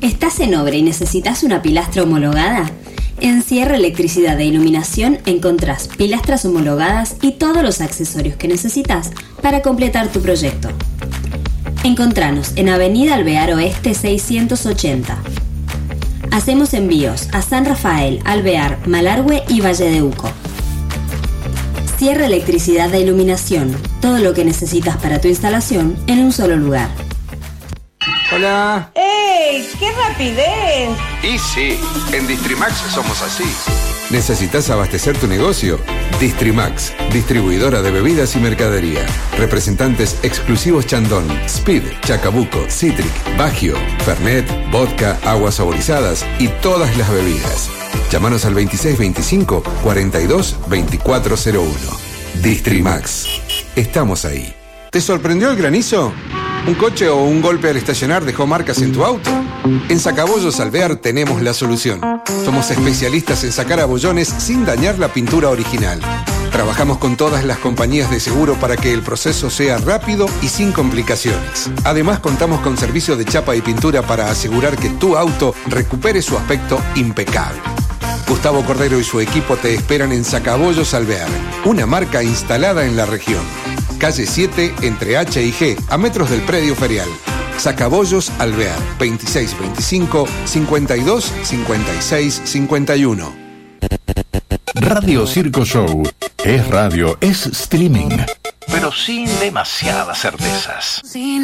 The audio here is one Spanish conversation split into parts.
¿Estás en obra y necesitas una pilastra homologada? En Sierra Electricidad e Iluminación encontrás pilastras homologadas y todos los accesorios que necesitas para completar tu proyecto. Encontranos en Avenida Alvear Oeste 680. Hacemos envíos a San Rafael, Alvear, Malargüe y Valle de Uco. Sierra Electricidad e Iluminación. Todo lo que necesitas para tu instalación en un solo lugar. Hola. ¡Ey! ¡Qué rapidez! Y sí, en Distrimax somos así. ¿Necesitas abastecer tu negocio? Distrimax, distribuidora de bebidas y mercadería. Representantes exclusivos Chandon, Speed, Chacabuco, Citric, Bagio, Fernet, vodka, aguas saborizadas y todas las bebidas. Llámanos al 2625 42 2401. Distrimax. Estamos ahí. ¿Te sorprendió el granizo? ¿Un coche o un golpe al estacionar dejó marcas en tu auto? En Sacabollos Alvear tenemos la solución. Somos especialistas en sacar abollones sin dañar la pintura original. Trabajamos con todas las compañías de seguro para que el proceso sea rápido y sin complicaciones. Además, contamos con servicio de chapa y pintura para asegurar que tu auto recupere su aspecto impecable. Gustavo Cordero y su equipo te esperan en Sacabollos Alvear, una marca instalada en la región. Calle 7, entre H y G, a metros del predio ferial. Sacabollos Alvear, 2625 52 56 51. Radio Circo Show es radio, es streaming, pero sin demasiadas certezas. Si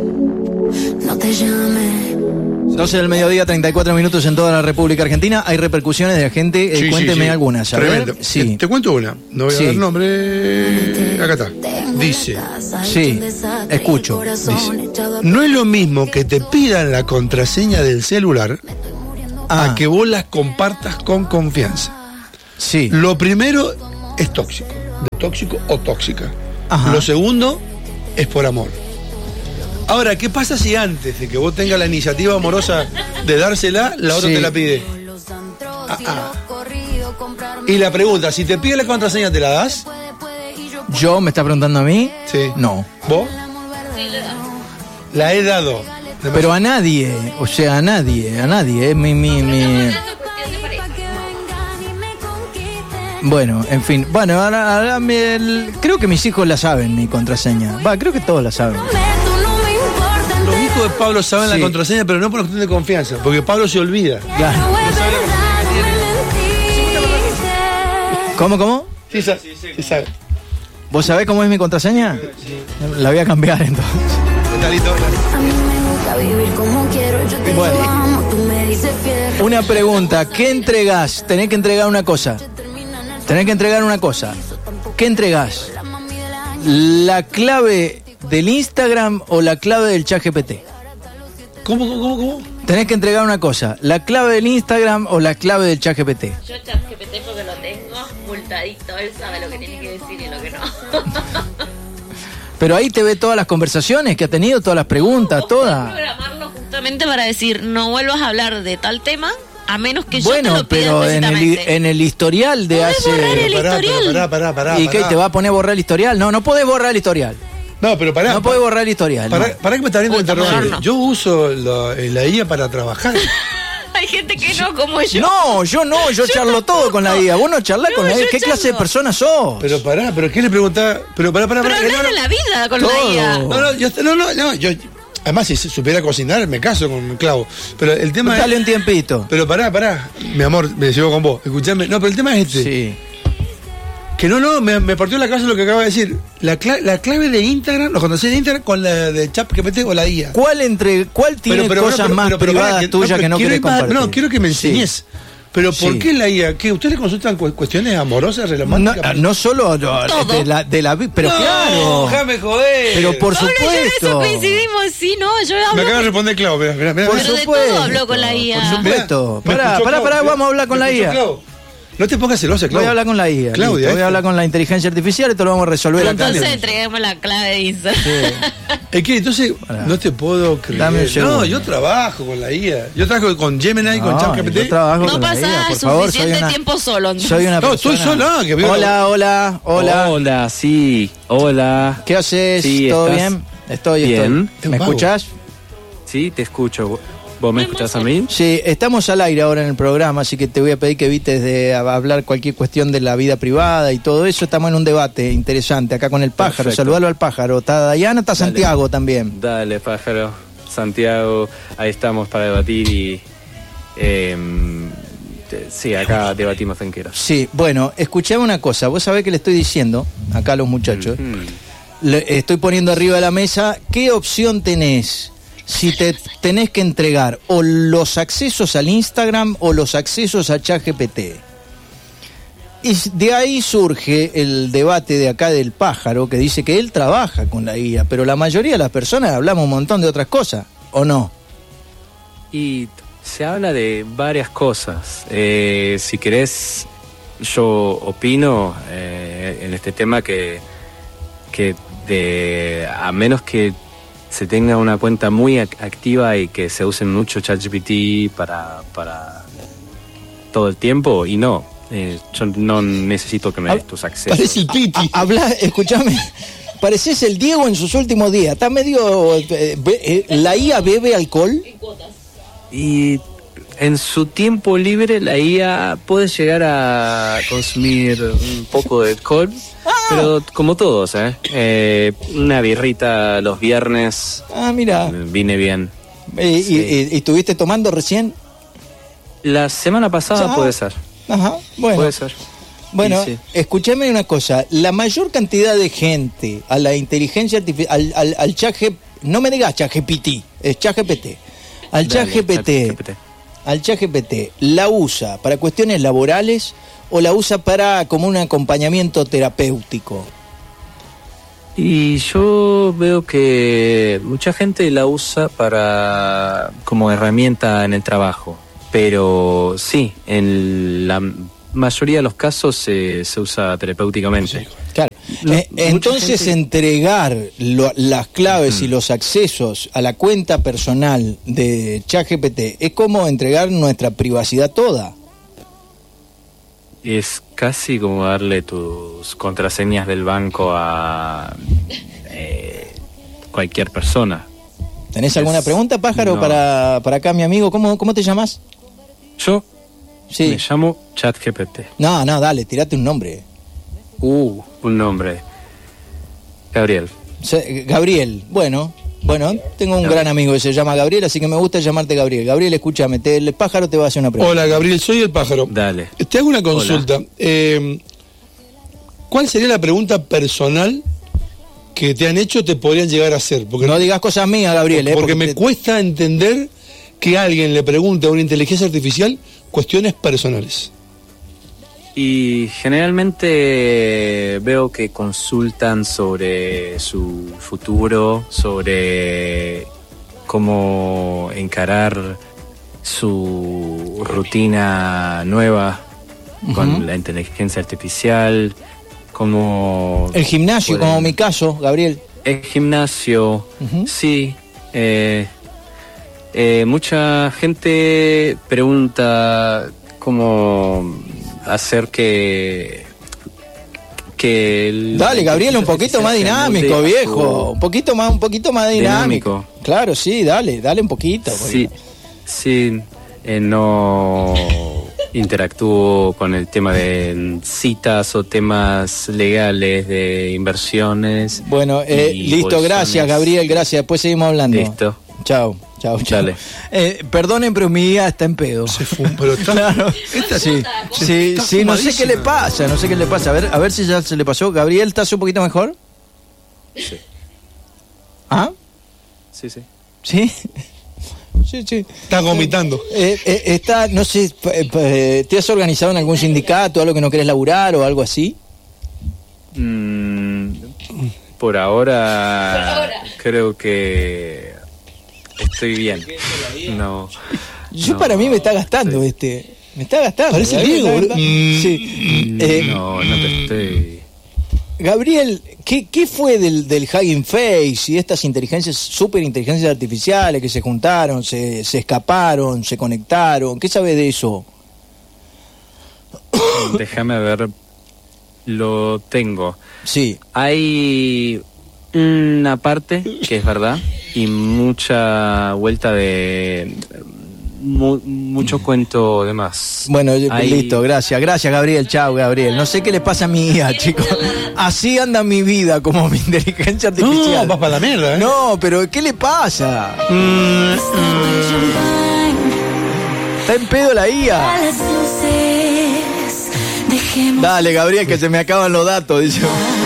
no te llame. 12 del mediodía, 34 minutos en toda la República Argentina. Hay repercusiones de la gente. Sí, cuénteme sí. algunas. A Tremendo. ver, sí. Te cuento una. No voy a dar nombre. Acá está. Dice. Sí, escucho. Dice. No es lo mismo que te pidan la contraseña del celular a que vos las compartas con confianza. Sí. Lo primero es tóxico. De tóxico o tóxica. Ajá. Lo segundo es por amor. Ahora, ¿qué pasa si antes de que vos tengas la iniciativa amorosa de dársela, la otra te la pide? Y la pregunta, si te pide la contraseña, ¿te la das? ¿Yo me está preguntando a mí? Sí. No. ¿Vos? La he dado. Pero a nadie, o sea, a nadie. Bueno, en fin. Bueno, ahora creo que mis hijos la saben, mi contraseña. Creo que todos la saben. Los hijos de Pablo saben la contraseña, pero no por cuestión de confianza, porque Pablo se olvida. Claro. ¿Cómo? Sí sabe. ¿Vos sabés cómo es mi contraseña? La voy a cambiar entonces. Bueno. Una pregunta, ¿qué entregás? Tenés que entregar una cosa. ¿Qué entregás? ¿La clave del Instagram o la clave del ChatGPT? ¿Cómo? Tenés que entregar una cosa, la clave del Instagram o la clave del ChatGPT. Yo ChatGPT porque lo tengo multadito, él sabe lo que tiene que decir y lo que no. Pero ahí te ve todas las conversaciones que ha tenido, todas las preguntas, todas. Programarlo justamente para decir, no vuelvas a hablar de tal tema, a menos que yo te lo pida pero explícitamente. en el historial de hace... borrar el historial. Pará. ¿Y qué? ¿Te va a poner a borrar el historial? No podés borrar el historial. No, pero pará. No podés borrar el historial. Pará que me está viendo interrogante. no. Yo uso la IA para trabajar. Hay gente que no, como yo. No, yo charlo todo con la IA. Vos no charlás con la IA. ¿Qué clase de persona sos? Pero ¿qué le preguntaba? Pero hablar de la vida con la IA. Yo además, si supiera cocinar, me caso con Clau. Pero el tema Dale un tiempito. Pero pará. Mi amor, me llevo con vos. Escuchame. No, pero el tema es este. Sí. Que me partió la cabeza lo que acaba de decir. La clave de Instagram, los contraseñas de Instagram con la de ChatGPT o la IA. ¿Cuál tiene cosas más privadas tuyas que no querés compartir? No, quiero que me enseñes. Sí. Pero ¿por qué la IA? ¿Qué? ¿Ustedes le consultan cuestiones amorosas, románticas? No solo de la pero no, claro. Déjame joder. Pero por Pablo, supuesto. Yo eso coincidimos, sí, no, yo hablo. Me acaba de responder Clau, mirá. Por Pero supuesto. de todo hablo con la IA. Por supuesto. Pará, Vamos a hablar con la IA. Clau. No te pongas celosa, Clau. Voy a hablar con la IA. Claudia. Voy a hablar con la inteligencia artificial y te lo vamos a resolver acá. Entonces entreguemos la clave de Instagram. Es que entonces no te puedo creer. No, yo trabajo con la IA. Yo trabajo con Gemini, con ChatGPT. Yo trabajo no con la IA, pasás por favor. suficiente tiempo solo. Entonces. Soy una persona. Estoy sola. Hola. Hola, sí. Hola. ¿Qué haces? Sí, ¿Todo ¿estás bien? Estoy. bien? ¿Me escuchás? Sí, te escucho. ¿Vos me escuchás a mí? Sí, estamos al aire ahora en el programa, así que te voy a pedir que evites de hablar cualquier cuestión de la vida privada y todo eso. Estamos en un debate interesante acá con el pájaro. Perfecto. Saludalo al pájaro. Está Dayana, está Dale. Santiago también. Dale, pájaro. Santiago, ahí estamos para debatir y... sí, acá debatimos tranquilos. Sí, bueno, escuchame una cosa. Vos sabés que le estoy diciendo acá a los muchachos. Le estoy poniendo arriba de la mesa. ¿Qué opción tenés si te tenés que entregar o los accesos al Instagram o los accesos a ChatGPT? Y de ahí surge el debate de acá del pájaro, que dice que él trabaja con la IA, pero la mayoría de las personas hablamos un montón de otras cosas, ¿o no? Y se habla de varias cosas. Si querés, yo opino en este tema que a menos que se tenga una cuenta muy activa y que se use mucho ChatGPT para todo el tiempo, y no, yo no necesito que me des tus accesos. Parece el Piti. Escuchame, pareces el Diego en sus últimos días. Está medio... ¿la IA bebe alcohol? Y en su tiempo libre la IA puede llegar a consumir un poco de alcohol, pero como todos, una birrita los viernes. Mira. Viene bien. ¿Y estuviste tomando recién? La semana pasada puede ser. Ajá, bueno. Puede ser. Bueno, sí. Escúchame una cosa. La mayor cantidad de gente a la inteligencia artificial, al ChatGPT, no me digas ChatGPT, es ChatGPT. Al ChatGPT, ¿la usa para cuestiones laborales o la usa para como un acompañamiento terapéutico? Y yo veo que mucha gente la usa como herramienta en el trabajo, pero sí, en la mayoría de los casos se usa terapéuticamente. Claro. Entonces entregar las claves y los accesos a la cuenta personal de ChatGPT es como entregar nuestra privacidad toda. Es casi como darle tus contraseñas del banco a cualquier persona. ¿Tenés alguna pregunta, pájaro, no. para acá, mi amigo? ¿Cómo te llamas? Yo Sí. me llamo ChatGPT. No, dale, tirate un nombre. Un nombre. Gabriel. Gabriel, bueno, tengo un gran amigo que se llama Gabriel, así que me gusta llamarte Gabriel. Gabriel, escúchame, el pájaro te va a hacer una pregunta. Hola, Gabriel, soy el pájaro. Dale. Te hago una consulta. ¿Cuál sería la pregunta personal que te han hecho te podrían llegar a hacer? Porque no digas cosas mías, Gabriel. Porque me cuesta entender que alguien le pregunte a una inteligencia artificial cuestiones personales. Y generalmente veo que consultan sobre su futuro, sobre cómo encarar su rutina nueva con la inteligencia artificial, como... El gimnasio, como mi caso, Gabriel. El gimnasio, sí. Mucha gente pregunta cómo hacer que dale, Gabriel, un poquito más dinámico, viejo. Un poquito más dinámico. Claro, sí, dale un poquito. Sí, no interactúo con el tema de citas o temas legales de inversiones. Bueno, listo, bolsones. Gracias, Gabriel, gracias. Después seguimos hablando. Listo. Chao. Dale. Perdonen, pero mi guía está en pedo. Se fue, pero está... Claro. Sí, no sé qué le pasa, A ver si ya se le pasó. Gabriel, ¿estás un poquito mejor? Sí. ¿Ah? Sí. ¿Sí? Sí. Está vomitando. No sé, ¿te has organizado en algún sindicato, algo que no querés laburar o algo así? Por ahora creo que estoy bien. Para mí me está gastando Me está gastando. Parece Diego. Sí. No te estoy... Gabriel, ¿qué fue del Hugging Face y estas superinteligencias artificiales que se juntaron, se escaparon, se conectaron? ¿Qué sabes de eso? Déjame ver. Lo tengo. Sí. Hay una parte que es verdad y mucha vuelta de mucho cuento de más. Bueno, listo, gracias, Gabriel, chao, Gabriel. No sé qué le pasa a mi hija, chicos. Así anda mi vida como mi inteligencia artificial. No, vas para la mierda, ¿eh? No, pero ¿qué le pasa? Está en pedo la IA. Dale, Gabriel, que se me acaban los datos, dice.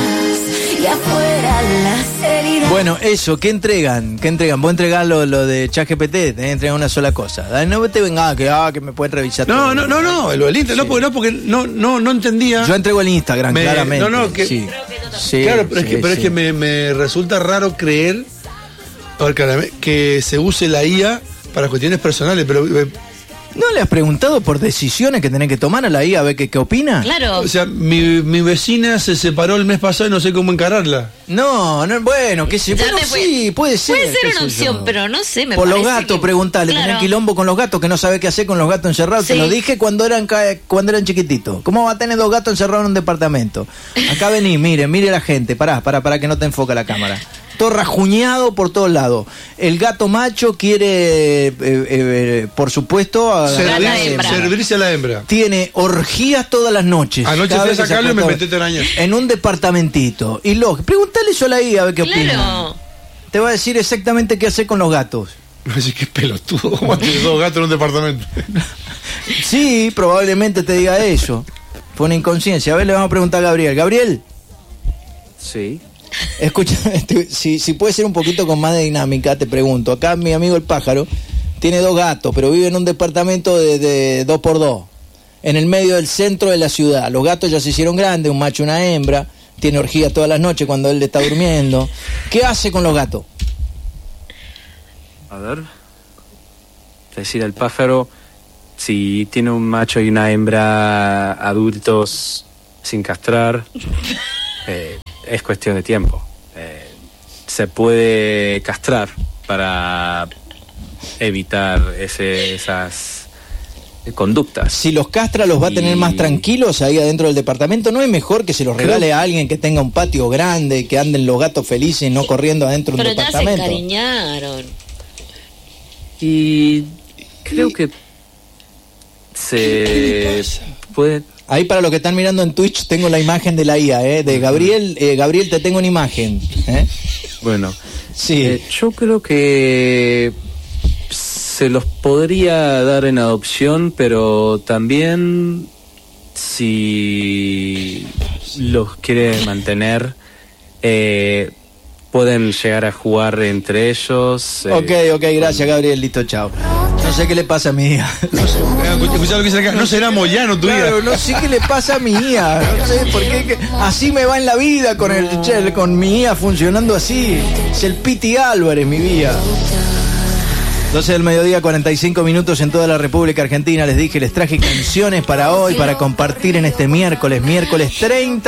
Bueno, eso, ¿qué entregan? Vos entregás lo de ChatGPT, tenés que entregar una sola cosa. Dale, no te venga que me pueden revisar todo. No, lo del Instagram, Sí. porque no entendía. Yo entrego el Instagram, claramente. Sí. Sí, Claro, pero sí, es que me resulta raro creer que se use la IA para cuestiones personales, pero ¿No le has preguntado por decisiones que tenés que tomar a la IA a ver qué opina? Claro. o sea, mi vecina se separó el mes pasado y no sé cómo encararla. No, bueno, qué sé yo. Bueno, sí, puede ser. Puede ser qué una sé opción, yo. pero no sé, me Por los parece gatos, que... preguntale, Claro. tenés quilombo con los gatos, que no sabe qué hacer con los gatos encerrados. Sí. Te lo dije cuando eran chiquititos. ¿Cómo va a tener 2 gatos encerrados en un departamento? Acá vení, mire la gente. Pará, que no te enfoca la cámara. Todo rajuñado por todos lados. El gato macho quiere, por supuesto, servirse a la hembra. tiene orgías todas las noches. Anoche Cada fui a vez que se sacarlo y me acuesta metí telarañas. en un departamentito. Y pregúntale eso a la IA a ver qué opina. Claro. Te va a decir exactamente qué hacer con los gatos. Así que pelotudo, ¿cómo tienes 2 gatos en un departamento? Sí, probablemente te diga eso. Fue una inconsciencia. A ver, le vamos a preguntar a Gabriel. Gabriel, Sí. escucha, si puede ser un poquito con más de dinámica, te pregunto. Acá mi amigo el pájaro tiene 2 gatos, pero vive en un departamento de 2x2, en el medio del centro de la ciudad. Los gatos ya se hicieron grandes, un macho y una hembra. Tiene orgías todas las noches cuando él está durmiendo. ¿Qué hace con los gatos? A ver. Decir al pájaro, si tiene un macho y una hembra adultos sin castrar, es cuestión de tiempo. Se puede castrar para evitar esas conductas. Si los castra, ¿los va a tener más tranquilos ahí adentro del departamento? ¿No es mejor que se los regale a alguien que tenga un patio grande, que anden los gatos felices, no corriendo adentro de un Pero ya se departamento? encariñaron. Y creo que se puede... Ahí para los que están mirando en Twitch tengo la imagen de la IA, de Gabriel. Gabriel, te tengo una imagen. Bueno, sí. Yo creo que se los podría dar en adopción, pero también si los quiere mantener, pueden llegar a jugar entre ellos. Ok, gracias Gabriel, listo, chao. No sé qué le pasa a mi hija. Escuchá lo que dice acá, no será Moyano tu Claro, hija. no sé qué le pasa a mi hija. No sé por qué. Así me va en la vida con mi hija funcionando así. Es el Piti Álvarez, mi vida. 12 del mediodía, 45 minutos en toda la República Argentina. Les dije, les traje canciones para hoy, para compartir en este miércoles 30